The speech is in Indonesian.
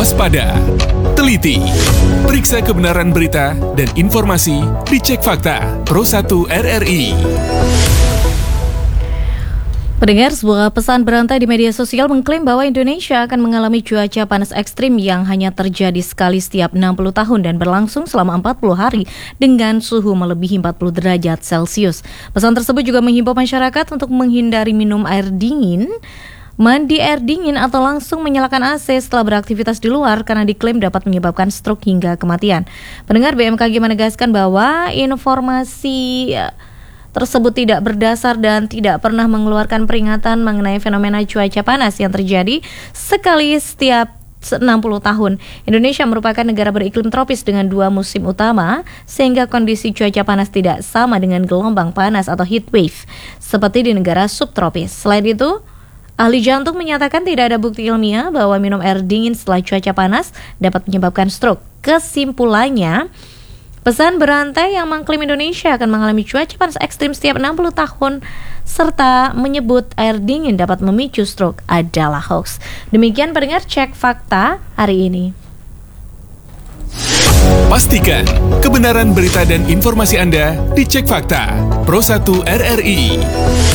waspada, teliti, periksa kebenaran berita dan informasi, dicek fakta. Pro 1 RRI. Pendengar, sebuah pesan berantai di media sosial mengklaim bahwa Indonesia akan mengalami cuaca panas ekstrim yang hanya terjadi sekali setiap 60 tahun dan berlangsung selama 40 hari dengan suhu melebihi 40 derajat Celcius. Pesan tersebut juga menghimbau masyarakat untuk menghindari minum air dingin, mandi air dingin atau langsung menyalakan AC setelah beraktivitas di luar karena diklaim dapat menyebabkan stroke hingga kematian. Pendengar, BMKG menegaskan bahwa informasi tersebut tidak berdasar dan tidak pernah mengeluarkan peringatan mengenai fenomena cuaca panas yang terjadi sekali setiap 60 tahun. Indonesia merupakan negara beriklim tropis dengan 2 musim utama, sehingga kondisi cuaca panas tidak sama dengan gelombang panas atau heat wave seperti di negara subtropis. Selain itu, ahli jantung menyatakan tidak ada bukti ilmiah bahwa minum air dingin setelah cuaca panas dapat menyebabkan stroke. Kesimpulannya, pesan berantai yang mengklaim Indonesia akan mengalami cuaca panas ekstrim setiap 60 tahun serta menyebut air dingin dapat memicu stroke adalah hoax. Demikian pendengar cek fakta hari ini. Pastikan kebenaran berita dan informasi Anda dicek fakta. Pro 1 RRI.